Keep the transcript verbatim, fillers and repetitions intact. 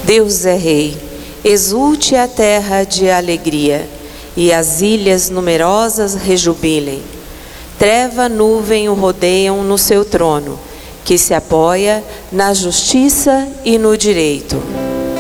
Deus é Rei, exulte a terra de alegria, e as ilhas numerosas rejubilem. Treva, nuvem o rodeiam no seu trono, que se apoia na justiça e no direito.